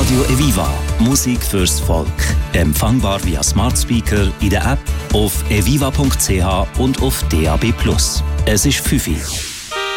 Radio Eviva. Musik fürs Volk. Empfangbar via Smart Speaker in der App, auf eviva.ch und auf DAB+. Es ist 5 Uhr.